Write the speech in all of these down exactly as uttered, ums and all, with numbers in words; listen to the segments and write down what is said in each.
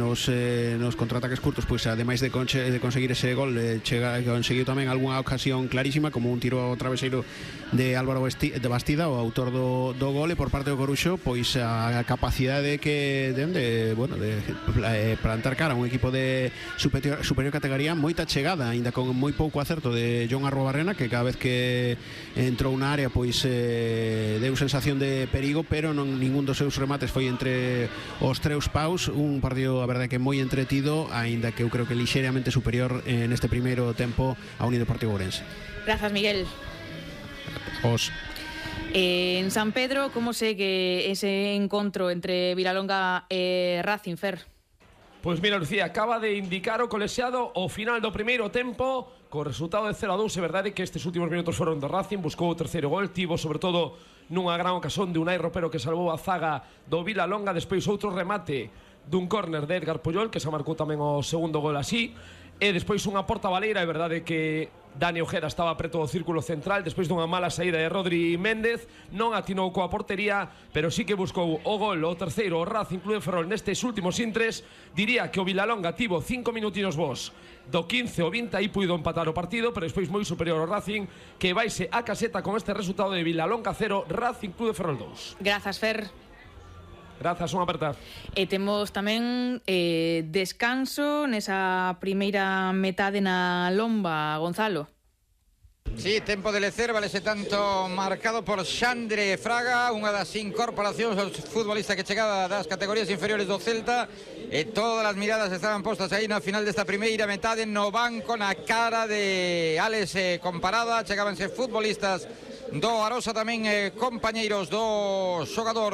nos, eh, nos contraataques curtos, pois ademais de, conche, de conseguir ese gol, eh, chega, conseguiu tamén algunha ocasión clarísima, como un tiro ao traveseiro de Álvaro Basti, de Bastida, o autor do, do gol, e por parte do Coruxo, pois a capacidade que de, de, bueno, de eh, plantar cara a un equipo de superior, superior categoría, moita chegada, aínda con moi pouco acerto de John Arruabarrena, que cada vez que entrou na área pois eh, deu sensación de perigo, pero non ningún dos seus remates foi entre os treus paus. Un partido, a verdade, que moi entretido, aínda que eu creo que lixeiramente superior eh, neste primeiro tempo a Unión Deportivo Ourense. Grazas, Miguel. Os En San Pedro, como segue ese encontro entre Vilalonga e Racing, Fer? Pois mira, Lucía, acaba de indicar o colexiado o final do primeiro tempo co resultado de cero a dous. É verdade que estes últimos minutos foron do Racing, buscou o terceiro gol, tivo sobre todo nunha gran ocasión de Unai Ropero que salvou a zaga do Vilalonga, despois outro remate dun córner de Edgar Puyol que se marcou tamén o segundo gol así, e despois unha porta baleira. É verdade que Dani Ojeda estaba preto do círculo central despois dunha mala saída de Rodri Méndez, non atinou coa portería, pero sí que buscou o gol, o terceiro, o Racing Club de Ferrol nestes últimos intres. Diría que o Vilalonga tivo cinco minutinos vos do quince ao vinte, aí puido empatar o partido, pero despois moi superior ao Racing, que vaise a caseta con este resultado de Vilalonga cero, Racing Club de Ferrol dous. Grazas, Fer. Grazas, unha aperta. E temos tamén eh, descanso nesa primeira metade na Lomba, Gonzalo. Sí, tempo de lecer, vale ese tanto marcado por Xandre Fraga, unha das incorporacións aos futbolistas que chegaba das categorías inferiores do Celta, e todas as miradas estaban postas aí na final desta primeira metade no banco, na cara de Alex eh, Comparada. Chegábanse futbolistas do Arosa, tamén eh, compañeiros do xogador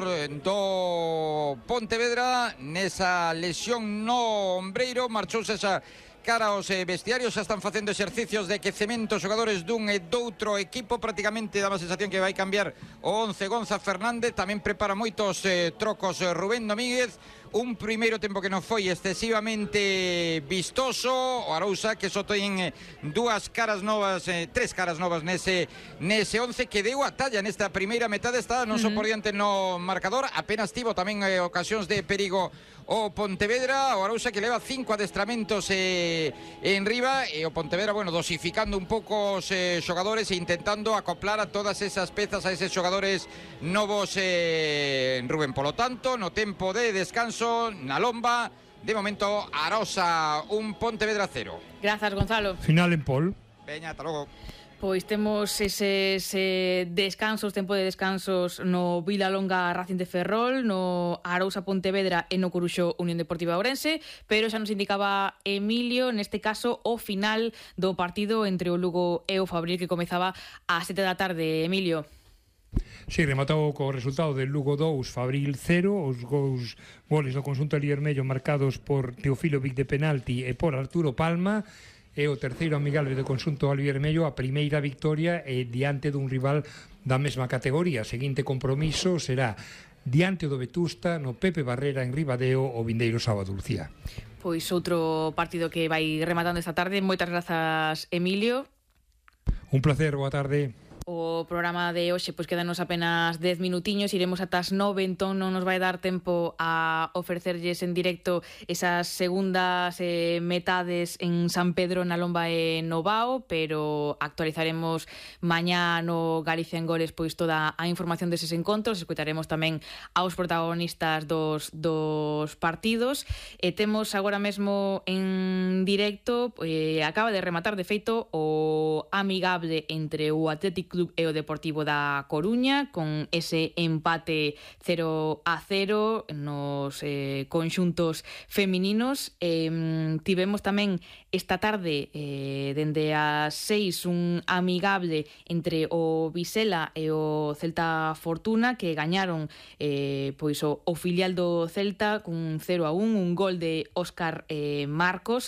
do Pontevedra nesa lesión no ombreiro. Marchouse esa cara aos eh, vestiarios, xa están facendo exercicios de quecemento xogadores dun e doutro equipo. Prácticamente dá a sensación que vai cambiar o once Gonza Fernández, tamén prepara moitos eh, trocos eh, Rubén Domínguez. Un primeiro tempo que non foi excesivamente vistoso. O Arousa que só ten eh, dúas caras novas, eh, tres caras novas nese, nese once, que deu a talla nesta primeira metade. Está non só por diante no marcador, apenas tivo tamén eh, ocasións de perigo o Pontevedra. O Arousa que leva cinco adestramentos eh, en riba, e o Pontevedra, bueno, dosificando un pouco os eh, xogadores e intentando acoplar a todas esas pezas, a eses xogadores novos, eh, Rubén. Polo tanto, no tempo de descanso na Lomba, de momento Arosa un, Pontevedra cero. Grazas, Gonzalo. Final en Pol. Veña, ata logo. Pois temos eses eh, descansos, tempo de descansos no Vilalonga Racing de Ferrol, no Arousa Pontevedra e no Coruxo Unión Deportiva Ourense, pero xa nos indicaba Emilio, neste caso, o final do partido entre o Lugo e o Fabril, que comezaba ás sete da tarde. Emilio. Si, sí, rematou co resultado de Lugo dous, Fabril cero, os gols, goles do conxunto Liermello marcados por Teofilo Vic de penalti e por Arturo Palma, e o terceiro amigable do conxunto Albiermello, a primeira victoria e diante dun rival da mesma categoría. O seguinte compromiso será diante do Vetusta no Pepe Barrera en Ribadeo o vindeiro sábado, Lucía. Pois outro partido que vai rematando esta tarde. Moitas grazas, Emilio. Un placer, boa tarde. O programa de hoxe pois quedanos apenas dez minutiños, iremos ata as nove, entón non nos vai dar tempo a ofrecerlles en directo esas segundas eh, metades en San Pedro, na Lomba e no Vao, pero actualizaremos mañá no Galicia en Goles pois toda a información deses encontros, escutaremos tamén aos protagonistas dos, dos partidos, e temos agora mesmo en directo, eh, acaba de rematar de feito o amigable entre o Atlético Club e o Deportivo da Coruña, con ese empate cero a cero nos eh, conxuntos femininos. Eh, tivemos tamén esta tarde, eh, dende as seis, un amigable entre o Visela e o Celta Fortuna, que gañaron eh, pois o, o filial do Celta cun cero a un, un gol de Óscar eh, Marcos.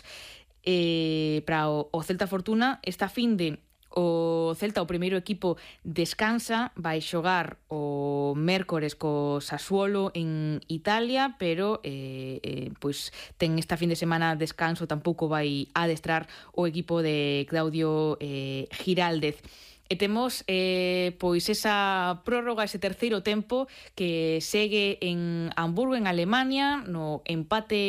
Eh, para o, o Celta Fortuna, esta finde o Celta, o primeiro equipo, descansa, vai xogar o mércores co Sassuolo en Italia, pero eh, eh, pois ten esta fin de semana descanso, tampouco vai adestrar o equipo de Claudio eh, Giraldez. E temos eh, pois esa prórroga, ese terceiro tempo que segue en Hamburgo, en Alemania, no empate